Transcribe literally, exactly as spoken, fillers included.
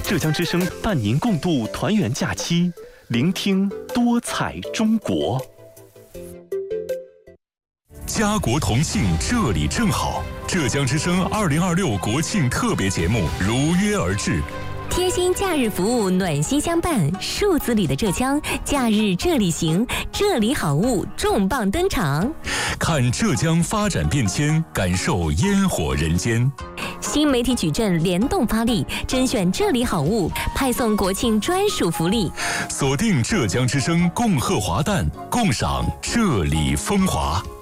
浙江之声伴您共度团圆假期，聆听多彩中国。 家国同庆，这里正好。浙江之声二零二六国庆特别节目如约而至。 贴心假日服务，暖心相伴，数字里的浙江，假日这里行，这里好物重磅登场。 看浙江发展变迁，感受烟火人间。 新媒体矩阵联动发力，甄选这里好物，派送国庆专属福利。 锁定浙江之声，共贺华诞，共赏这里风华。